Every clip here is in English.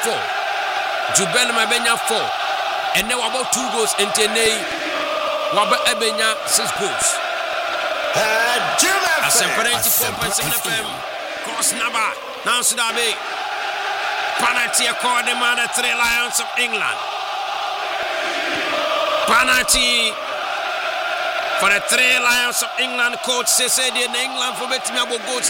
4. Jude Bellingham benya 4. And now about 2 goals in Tenay. Waba Ebenya 6 goals. A 74.7 FM. Cross number. Now Sudabi. Penalty according to the 3 Lions of England. Penalty for the 3 Lions of England. Coach says in England for betting about goals.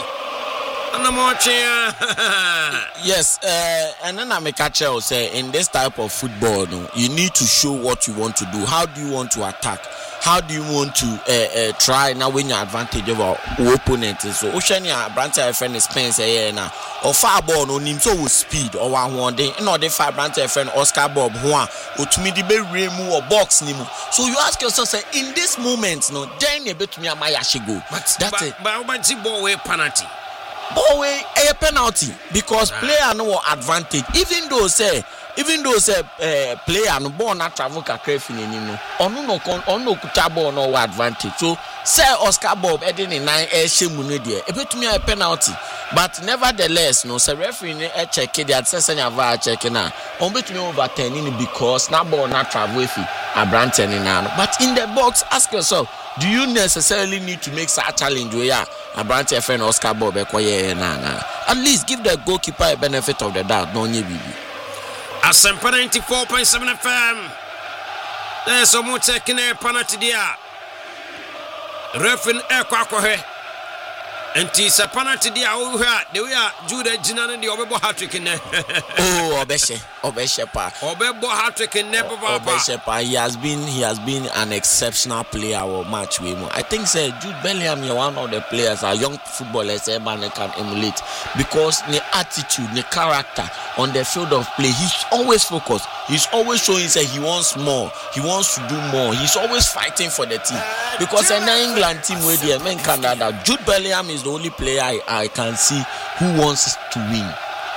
Yes, and then I make a tell say in this type of football, you need to show what you want to do. How do you want to attack? How do you want to try now when your advantage over opponent? So Oceania Brancher friend is Spence now or far ball on him so with speed or one day and the far Brancher friend Oscar Bob Juan or to me the remove or box nimu. So you ask yourself say in this moment no then you bet me a Maya Shigo. But that's it. But ball penalty. Ballway a penalty because player no advantage. Even though say player no ball not travel kakre fini no no kuta ball no advantage. So say Oscar Bob edin in 9 shemu no there. E betumi a penalty. But nevertheless no say referee no check it that say VAR check na. On betumi overturn because na ball not travel if Abrante ni na. But in the box ask yourself, do you necessarily need to make such a challenge where Abrante friend Oscar Bob at least give the goalkeeper a benefit of the doubt, no nye bibi. Asempa 94.7 FM. There's some more taking a penalty there. Referee Ekwakohe. And it's a penalty there. The way Jude Jinan and the Obebo hat-trick in there. Oh, Obeshe pa. Obebo hat-trick in there. Obeshe pa. He has been an exceptional player or match with him. I think say Jude Bellingham is one of the players our young footballers everyone can emulate because the attitude, the character on the field of play, he's always focused. He's always showing say he wants more. He wants to do more. He's always fighting for the team. Because in the England team where the men Canada, Jude Bellingham is the only player I can see who wants to win.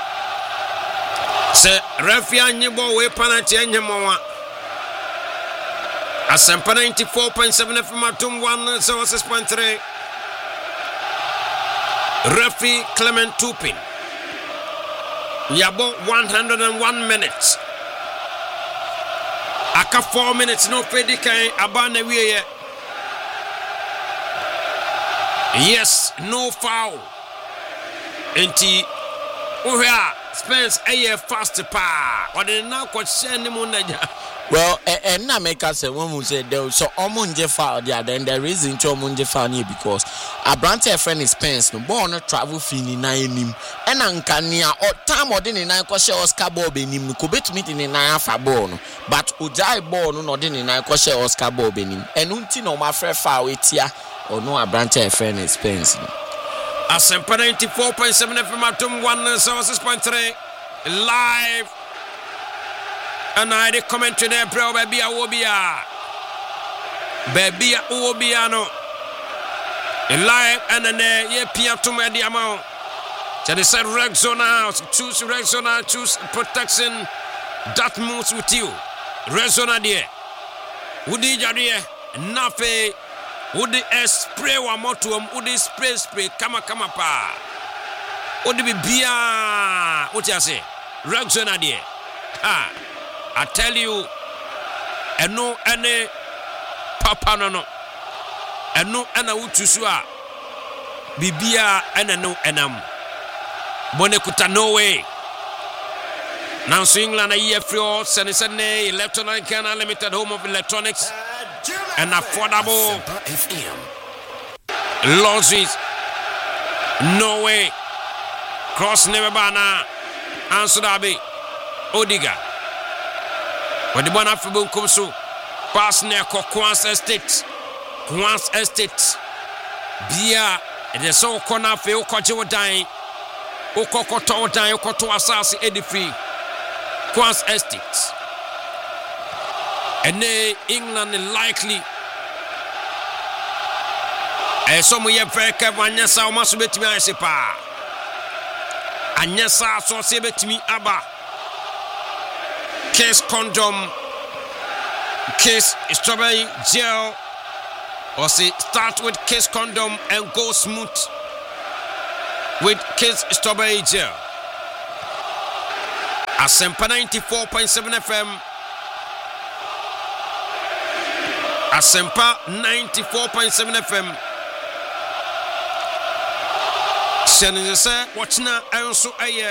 Say referee anybo we penalty anyamo. Asempa 94.7 FM atum 106.3. Referee Clement Tupin. We are about 101 minutes. Aka 4 minutes no fedikai abana wiye. Yes, no foul. Enti Ohia Spence aye fast pa. Or the now coach send him on the well, and na make us say when we say there so omunje foul there then the reason to omunje foul here because Abrante friend is Spence no ball no travel fini na enim and ankania or time or den na ko share Oscar ball benim no ko betumi ni na afa ball no but ojai ball no den na ko share Oscar ball benim enu nti no ma frɛ foul etia or no Abrante friend is Spence no Asempa 94.7 FM atum 106.3 live. And I the commentary there, bro, baby, Wobia. Baby, Wobiano. Live and then, yeah, Piatum at the amount. So they said, Rexona, choose Rexona, choose protection. That moves with you. Rexona, dear. Woody Jadia, Nafe, Woody spray one more to him, Woody spray, kama pa. Woody be Bia, what you say? Rexona, dear. Ah. I tell you, and no any papa no, and no ana utusua, bibia and no enam. Bonekuta no way. Now so England a year free all Senisane Electronic Canada Limited, home of electronics and affordable losses. No way. Cross Nevabana, Ansurabi, Odiga. When the one after boom comes so, pass near Quans Estate, Bia, and the so corner for Okojo dying, Okoto dying, Okoto Assassi Edifi, Quans Estate. And they England likely. And some we have very careful, and yes, I must bet me, I say, pa. And yes, I saw say bet me, Abba. Case condom, case strawberry gel, or say start with case condom and go smooth with case strawberry gel. Asempa 94.7 FM. Asempa 94.7 FM. Sense watching also aye.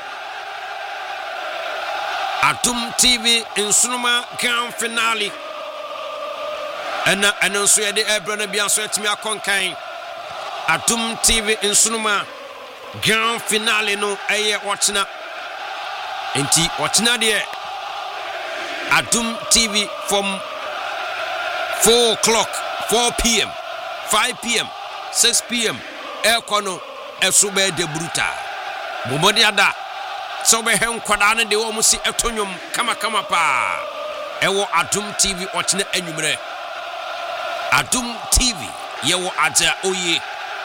Adum TV in Sunuma Grand Finale. And also the Ebrana Bianso to me a conkain. Adum TV in Sunuma Grand Finale no aye watching. Inti watching there. Adum TV from 4 o'clock, 4 p.m., 5 p.m., 6 p.m. Elkono Esube de Bruta. Mumodiada. So be hem kwadane de wo musi etonyom kama pa. Ewo Adum TV watching enyumre. Adum TV yewo aja oye.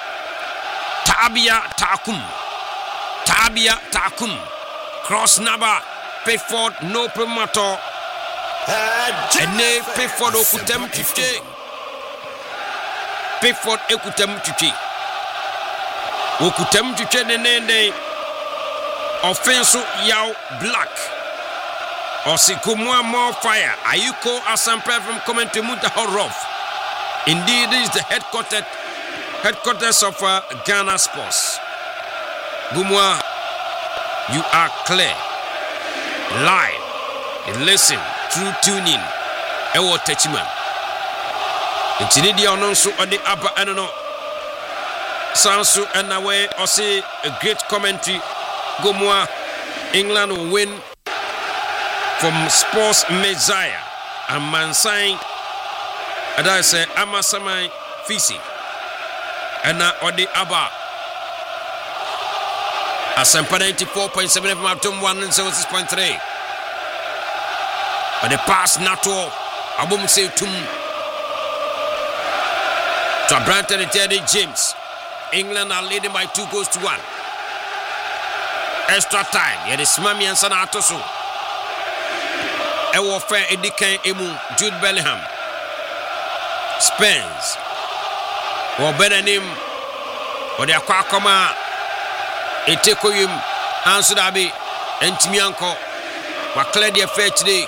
Tabia takum. Cross Naba Pickford no promoter. Ene Pickford okutem chiche. Pickford ekutem chiche. Okutem chiche nene. Offense yaw black. Osikumwa more fire. Ayuko Asample from commentary Muta Horof. Indeed, this is the headquarters of Ghana Sports. Gumwa, you are clear. Live. Listen through tuning. Ewo Techiman. Intinidi ononso odi upper anono. Sansu and away or say a great commentary. Gumwa, England will win from Sports Messiah and Mansai. And I say Amasamai Fisi. And now odi Abba. Asempa 94.7 FM Atom 176.3. But the pass Nato Abum say tum to Branton and Teddy James. England are leading by 2-1. Extra time. Here is Mami and Sanatoso. Ewo Fair Edikan Emu Jude Bellingham. Spence. Or better name. Or the Aquakoma. Etekoyum. Ansudabi. And Timianko. Were their fair today.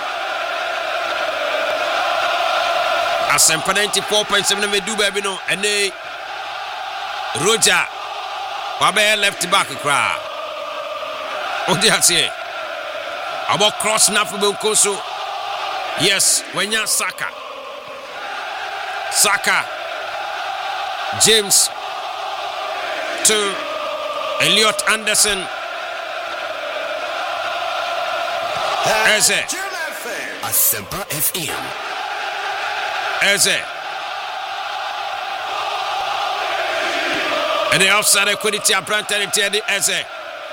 Asempa 94.7 Medu Babino and Roger Wabe left back cry. What did I say? About cross Nafu Koso. Yes, when you're Saka. James to Elliot Anderson. Eze. Asempa FM. Eze. And the offside equity Branton and Teddy Eze.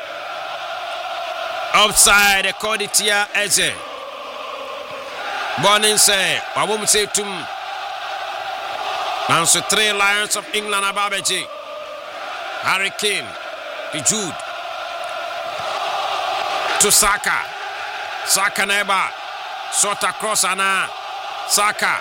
Offside equity Eze. Bonin say, I won't say to now so 3 Lions of England Ababeji. Harry Kane to Jude. To Saka. Saka neba. Sort across Anna. Saka.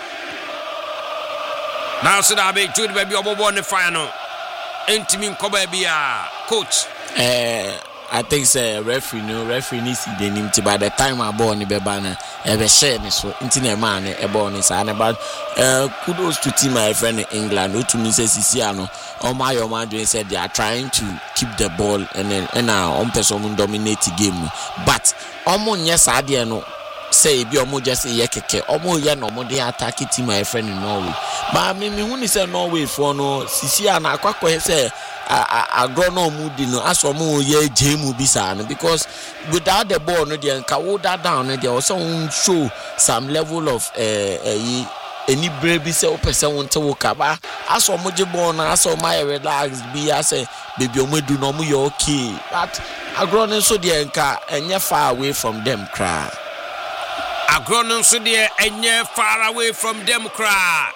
Now so that be Jude baby obobo on the final. Intimin Kobebia coach. I think referee needs to be named by the time I born in Bebana. Ever share this so internet man a born is about kudos to team my friend in England who to me says Siciano or my man said they are trying to keep the ball and now on person dominate the game. But yes I no say be omo just say yekeke omo ya no mo dey attack team my friend in Norway. But me who say Norway for no Siciano akwa say agronom di no asomo ye jemu bisa no because without the ball no dey nka wo that down no dey also show some level of any brave be say person want to work ba asomo je ball na asomo my relax be say baby omo do no mo you okay but agronom so dey nka enye far away from them cry agronom so dey enye far away from them cry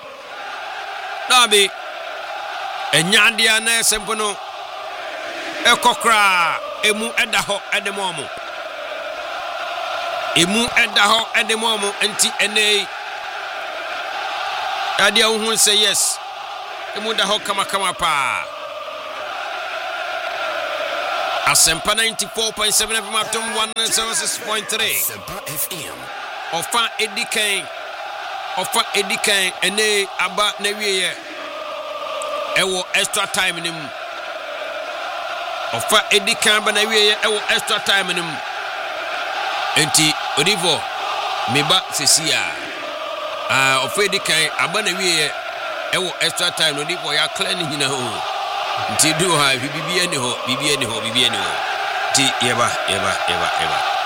Nabi Enyandia na sempono ekokra emu edaho edemomo enti ene adia uhun say yes emu daho kama pa Asempa 94.7 FM atom 106.3 Asempa FM. Ofa Edikan ene aba na wiye ewo extra time nim Ofa Edikan aba na wiye ewo extra time nim enti Odivo meba sesia Ofa Edikan aba na wiye ewo extra time Odivo ya clear ni hina ho nti do ha bibia ni ho ti yeba